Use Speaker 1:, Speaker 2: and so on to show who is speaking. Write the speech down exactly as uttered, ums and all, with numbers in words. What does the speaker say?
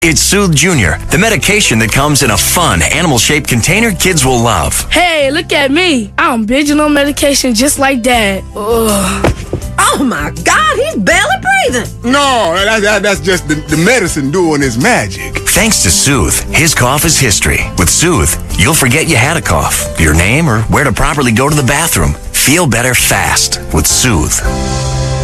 Speaker 1: It's Soothe Junior, the medication that comes in a fun, animal-shaped container kids will love.
Speaker 2: Hey, look at me. I'm binging on medication just like Dad. Ugh.
Speaker 3: Oh, my God, he's barely breathing.
Speaker 4: No, that, that, that's just the, the medicine doing its magic.
Speaker 1: Thanks to Soothe, his cough is history. With Soothe, you'll forget you had a cough, your name, or where to properly go to the bathroom. Feel better fast with Soothe.